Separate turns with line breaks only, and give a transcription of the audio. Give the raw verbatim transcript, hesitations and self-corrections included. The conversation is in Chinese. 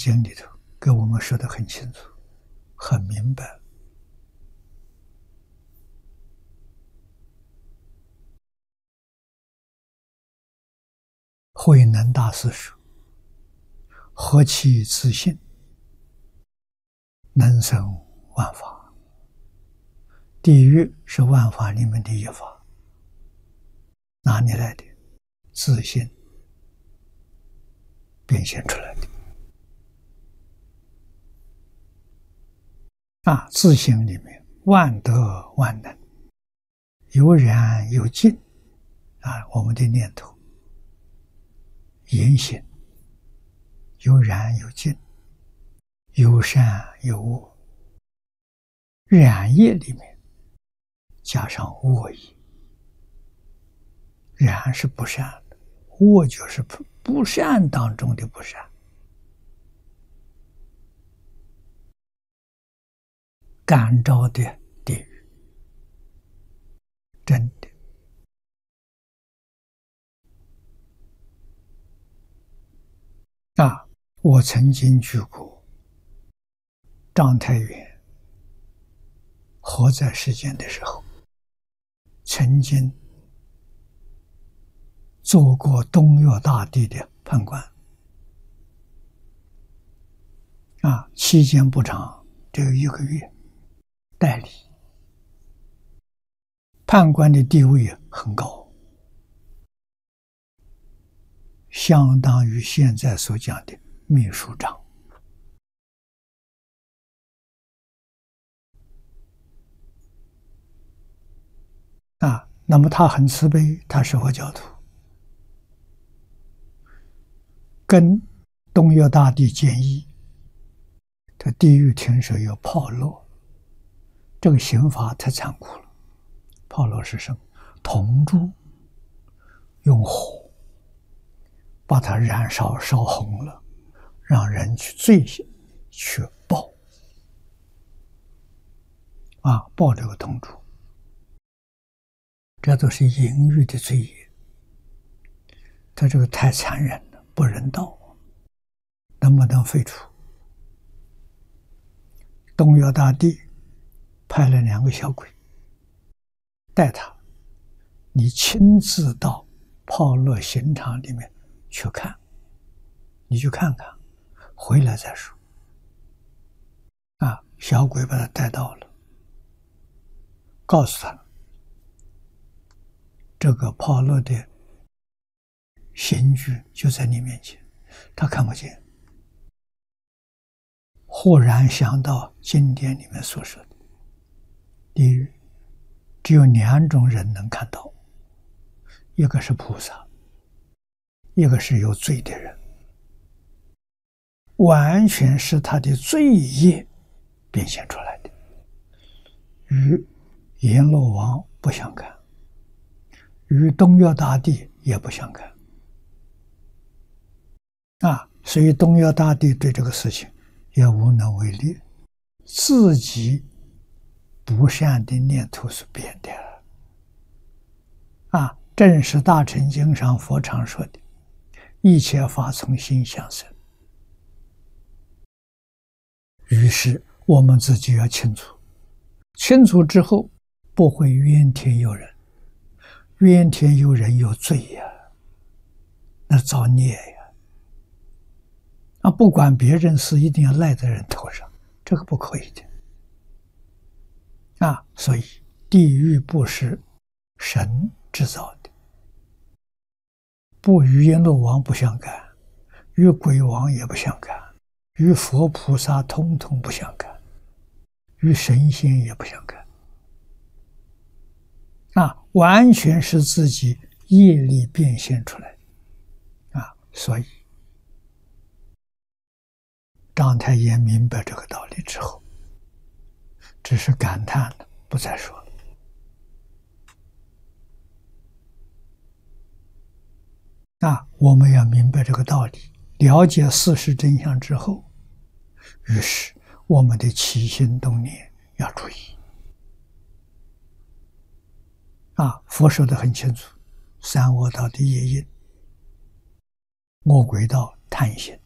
经》里头给我们说得很清楚、很明白。慧能大师说：“何其自信，能生万法。”地狱是万法里面的一法，哪里来的？自信变现出来的。啊，自性里面万德万能，有染有净。啊，我们的念头、言行有染有净，有善有恶。染业里面加上恶意，染是不善的，恶就是不不善当中的不善。感召的地狱，真的。啊，我曾经去过章太远活在世间的时候，曾经做过东岳大帝的判官。啊，期间不长，只有一个月，代理。判官的地位很高，相当于现在所讲的秘书长。啊，那么他很慈悲，他是佛教徒，跟东岳大帝建议，这地狱听说有炮烙，这个刑罚太残酷了。炮烙是什么？铜柱用火把它燃烧烧红了，让人去醉去爆啊，爆这个铜柱，这都是淫欲的罪业。他这个太残忍了，不人道，能不能废除？东岳大帝派了两个小鬼带他，你亲自到炮烙刑场里面去看，你去看看，回来再说。啊，小鬼把他带到了，告诉他这个炮烙的刑具就在你面前，他看不见。忽然想到经典里面所说的地狱只有两种人能看到，一个是菩萨，一个是有罪的人，完全是他的罪业变现出来的，与阎罗王不相干，与东岳大帝也不相干。啊，所以东岳大帝对这个事情也无能为力，自己不善的念头是变的。啊，正是大乘经上佛常说的，一切法从心想生。于是我们自己要清楚，清楚之后不会怨天尤人，怨天尤人有罪呀，那造孽呀。啊，不管别人事，一定要赖在人头上，这个不可以的。啊，所以地狱不是神制造的，不与阎罗王不相干，与鬼王也不相干，与佛菩萨通通不相干，与神仙也不相干。啊，完全是自己业力变现出来的。啊，所以章太炎明白这个道理之后，只是感叹了，不再说了。那我们要明白这个道理，了解事实真相之后，于是我们的起心动念要注意。啊，佛说得很清楚，三恶道的业因，恶鬼道贪心，